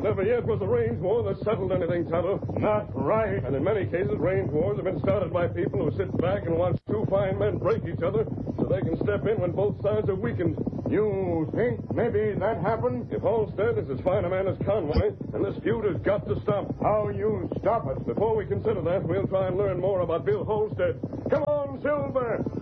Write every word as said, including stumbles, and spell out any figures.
But never yet was a range war that settled anything, Tonto. Not right. And in many cases, range wars have been started by people who sit back and watch two fine men break each other so they can step in when both sides are weakened. You think maybe that happened? If Halstead is as fine a man as Conway, then this feud has got to stop. How you stop it? Before we consider that, we'll try and learn more about Bill Halstead. Come on, Silver!